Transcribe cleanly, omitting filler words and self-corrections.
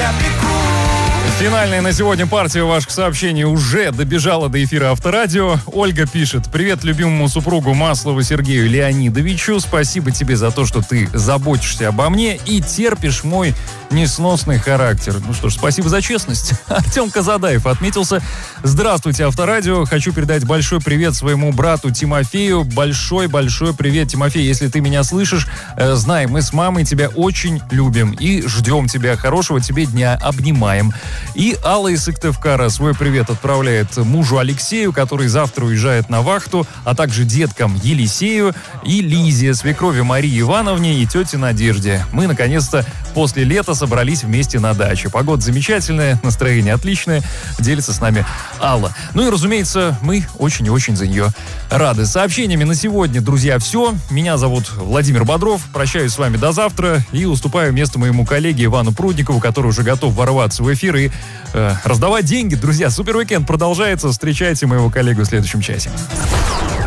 Финальная на сегодня партия ваших сообщений уже добежала до эфира Авторадио. Ольга пишет: привет любимому супругу Маслову Сергею Леонидовичу. Спасибо тебе за то, что ты заботишься обо мне и терпишь мой несносный характер. Ну что ж, спасибо за честность. Артем Казадаев отметился: здравствуйте, Авторадио. Хочу передать большой привет своему брату Тимофею. Большой-большой привет, Тимофей. Если ты меня слышишь, знай, мы с мамой тебя очень любим и ждем тебя. Хорошего тебе дня. Обнимаем. И Алла из Сыктывкара свой привет отправляет мужу Алексею, который завтра уезжает на вахту, а также деткам Елисею и Лизе, свекрови Марии Ивановне и тете Надежде. Мы, наконец-то, после лета собрались вместе на даче. Погода замечательная, настроение отличное. Делится с нами Алла. Ну и, разумеется, мы очень и очень за нее рады. Сообщениями на сегодня, друзья, все. Меня зовут Владимир Бодров. Прощаюсь с вами до завтра и уступаю место моему коллеге Ивану Прудникову, который уже готов ворваться в эфир и раздавать деньги. Друзья, Супер Уикенд продолжается. Встречайте моего коллегу в следующем часе.